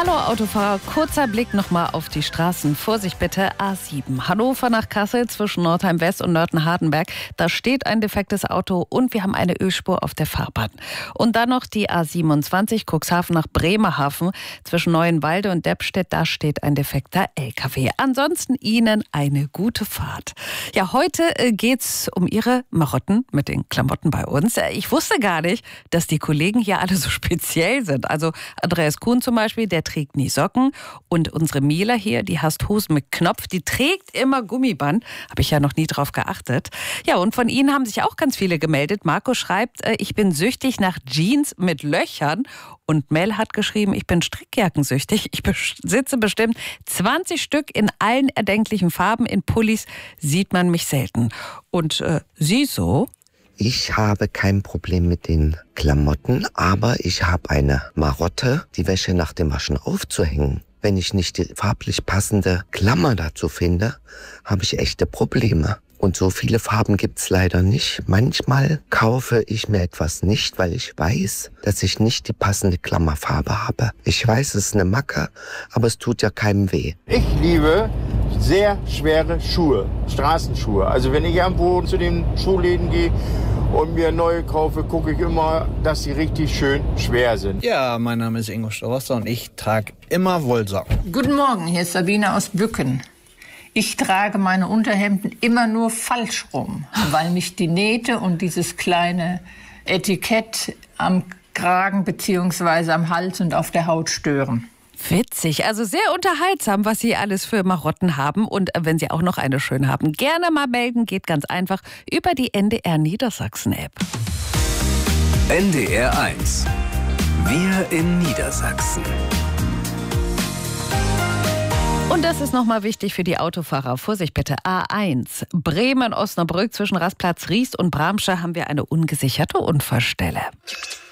Hallo Autofahrer, kurzer Blick nochmal auf die Straßen. Vorsicht bitte, A7. Hannover nach Kassel zwischen Nordheim West und Nörten-Hardenberg. Da steht ein defektes Auto und wir haben eine Ölspur auf der Fahrbahn. Und dann noch die A27 Cuxhaven nach Bremerhaven zwischen Neuenwalde und Deppstedt. Da steht ein defekter LKW. Ansonsten Ihnen eine gute Fahrt. Ja, heute geht's um Ihre Marotten mit den Klamotten bei uns. Ich wusste gar nicht, dass die Kollegen hier alle so speziell sind. Also Andreas Kuhn zum Beispiel, der trägt nie Socken. Und unsere Mila hier, die hasst Hosen mit Knopf, die trägt immer Gummiband. Habe ich ja noch nie drauf geachtet. Ja, und von Ihnen haben sich auch ganz viele gemeldet. Marco schreibt, ich bin süchtig nach Jeans mit Löchern. Und Mel hat geschrieben, ich bin Strickjackensüchtig. Ich besitze bestimmt 20 Stück in allen erdenklichen Farben. In Pullis sieht man mich selten. Und Sie so? Ich habe kein Problem mit den Klamotten, aber ich habe eine Marotte, die Wäsche nach dem Waschen aufzuhängen. Wenn ich nicht die farblich passende Klammer dazu finde, habe ich echte Probleme. Und so viele Farben gibt's leider nicht. Manchmal kaufe ich mir etwas nicht, weil ich weiß, dass ich nicht die passende Klammerfarbe habe. Ich weiß, es ist eine Macke, aber es tut ja keinem weh. Ich liebe sehr schwere Schuhe, Straßenschuhe. Also wenn ich irgendwo zu den Schuhläden gehe und mir neue kaufe, gucke ich immer, dass sie richtig schön schwer sind. Ja, mein Name ist Ingo Stowasser und ich trage immer Wollsocken. Guten Morgen, hier ist Sabine aus Bücken. Ich trage meine Unterhemden immer nur falsch rum, weil mich die Nähte und dieses kleine Etikett am Kragen bzw. am Hals und auf der Haut stören. Witzig, also sehr unterhaltsam, was Sie alles für Marotten haben. Und wenn Sie auch noch eine schön haben, gerne mal melden. Geht ganz einfach über die NDR Niedersachsen-App. NDR 1. Wir in Niedersachsen. Und das ist nochmal wichtig für die Autofahrer. Vorsicht bitte, A1. Bremen-Osnabrück zwischen Rastplatz Riest und Bramsche haben wir eine ungesicherte Unfallstelle.